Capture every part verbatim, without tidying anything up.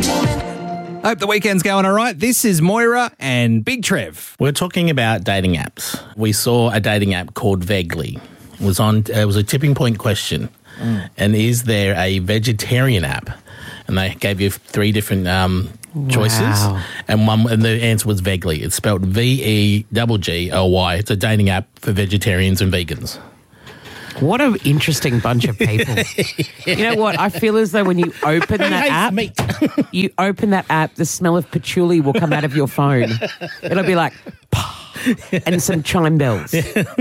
Hope the weekend's going all right. This is Moira and Big Trev. We're talking about dating apps. We saw a dating app called Vegly. It was on. It was a tipping point question. Mm. And is there a vegetarian app? And they gave you three different um, choices. Wow. And one, and the answer was Vegly. It's spelled V E G G L Y. It's a dating app for vegetarians and vegans. What an interesting bunch of people. You know what? I feel as though when you open that app, meat. you open that app, the smell of patchouli will come out of your phone. It'll be like, and some chime bells.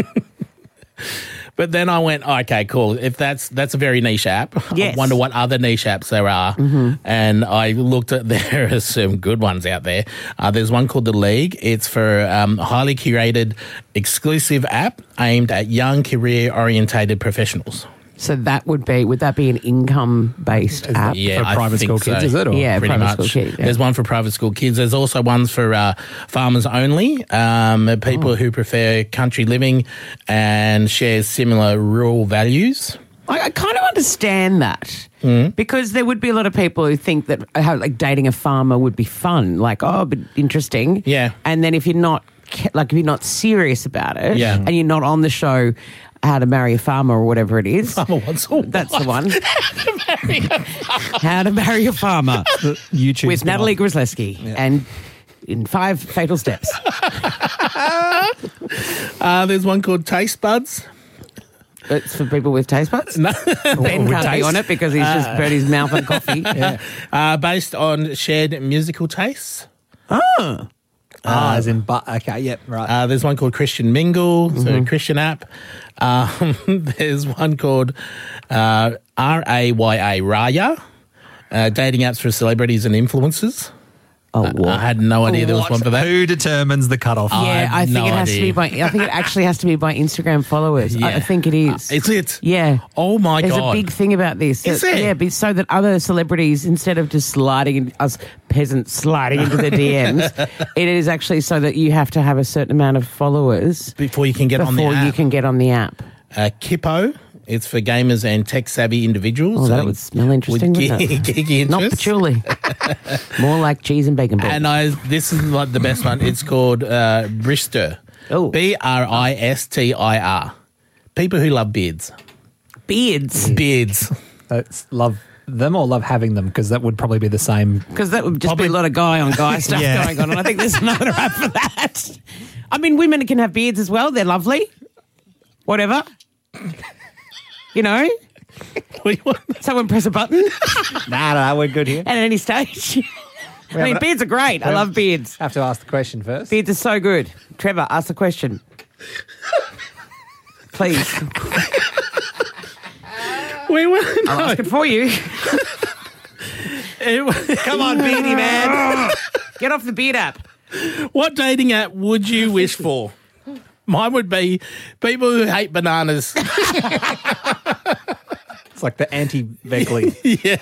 But then I went, oh, okay, cool. If that's that's a very niche app, Yes. I wonder what other niche apps there are. Mm-hmm. And I looked at, there are some good ones out there. Uh, there's one called The League. It's for um, a highly curated, exclusive app aimed at young, career-orientated professionals. So that would be, would that be an income-based app? Yeah, For I private think school so. kids, is it? Or? Yeah, Pretty private much. school kids. Yeah. There's one for private school kids. There's also ones for uh, farmers only, um, people Oh. who prefer country living and share similar rural values. I, I kind of understand that because there would be a lot of people who think that how, like dating a farmer would be fun, like oh, but interesting. Yeah. And then if you're not ca- like if you're not serious about it, Yeah. and you're not on the show, How to Marry a Farmer or whatever it is. Farmer Wants a That's the Wife. one. How to Marry a Farmer YouTube with spin-off. Natalie Grisleski and in five fatal steps. Uh, there's one called Taste Buds. It's for people with taste buds. No. Ben With can't be taste. on it because he's just burnt his mouth on coffee. Uh, based on shared musical tastes. Oh. Ah, as in, but okay, yep, right. Uh, there's one called Christian Mingle, so Mm-hmm. a Christian app. Um, there's one called uh, R A Y A, Raya, uh, dating apps for celebrities and influencers. Oh, I what? had no idea there was one for that. Who determines the cutoff? Yeah, have I think no it has to idea. be by. I think it actually has to be by Instagram followers. I, I Yeah. think it is. Is it? Yeah. Oh, my There's God. a big thing about this. Is that- there? Yeah, be- so that other celebrities, instead of just sliding in, us peasants sliding into the D Ms, it is actually so that you have to have a certain amount of followers Before you can get on the before app. you can get on the app. Uh, Kippo, it's for gamers and tech-savvy individuals. Oh, that um, would smell interesting, With wouldn't it? geeky interests. Not patchouli. More like cheese and bacon balls. And I, this is like the best one. It's called uh, Brister. Oh. B R I S T I R. People who love beards. Beards. Beards. That's love them or love having them, because that would probably be the same. Because that would just Probably- be a lot of guy on guy stuff Yeah. going on. And I think there's another app for that. I mean, women can have beards as well. They're lovely. Whatever. You know? Someone press a button Nah, nah, we're good here. at any stage. I mean, haven't- beards are great. I love beards. Have to ask the question first. Beards are so good. Trevor, ask the question. Please. We were, I'll ask it for you. Come on, beardy man. Get off the beard app. What dating app would you wish for? Mine would be people who hate bananas. It's like the anti-Beckley. Yeah.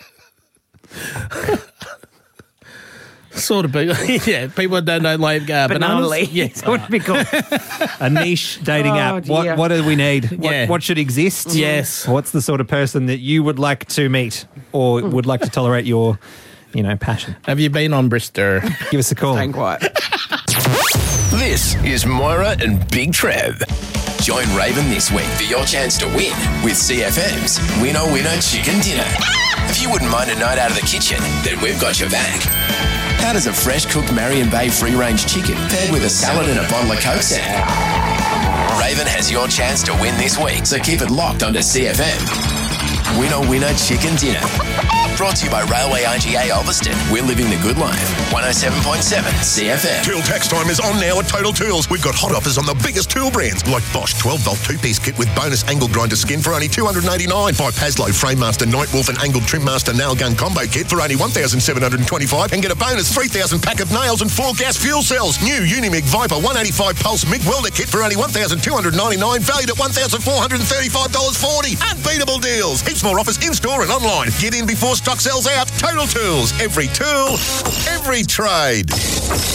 Sort of people. Yeah, people that don't like uh, bananas. Bananally. Yeah. That's what it'd be called. A niche dating Oh, app. dear. What what do we need? What, Yeah. what should exist? Yes. What's the sort of person that you would like to meet or would like to tolerate your, you know, passion? Have you been on Brister? Give us a call. Staying quiet. This is Moira and Big Trev. Join Raven this week for your chance to win with C F M's Winner Winner Chicken Dinner. If you wouldn't mind a night out of the kitchen, then we've got your back. How does a fresh cooked Marion Bay free-range chicken paired with a salad and a bottle of Coke sound? Raven has your chance to win this week, so keep it locked onto C F M. Winner Winner Chicken Dinner. Brought to you by Railway I G A Ulverston. We're living the good life. one oh seven point seven C F M. Tool tax time is on now at Total Tools. We've got hot offers on the biggest tool brands like Bosch twelve volt two-piece kit with bonus angle grinder skin for only two hundred eighty-nine dollars. Buy Paslow Framemaster Nightwolf and angled Trim Master nail gun combo kit for only one thousand seven hundred twenty-five dollars and get a bonus three thousand pack of nails and four gas fuel cells. New Unimig Viper one eighty-five pulse MIG welder kit for only one thousand two hundred ninety-nine dollars, valued at one thousand four hundred thirty-five dollars forty. Unbeatable deals. Heaps more offers in-store and online. Get in before stock sells out. Total Tools. Every tool, every trade.